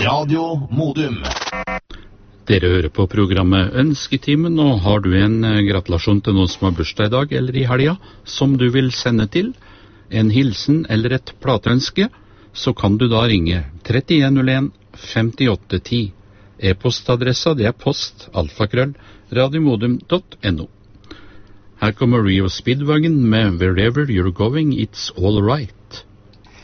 Radio Modum. Dere hører på programmet Ønsketimen, og har du en gratulasjon til noen som har bursdag i dag eller i helga, som du vil sende til, en hilsen eller et plateønske, så kan du da ringe 3101 5810. E-postadressa det er post@radiomodum.no. Her kommer Rio Speedwagon med Wherever You're Going, It's All Right.